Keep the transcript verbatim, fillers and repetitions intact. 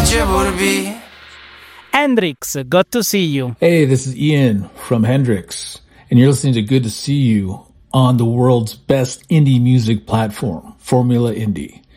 ce vorbi. Hendrix, good to see you. Hey, this is Ian from Hendrix, and you're listening to Good to See You on the world's best indie music platform, Formula Indie.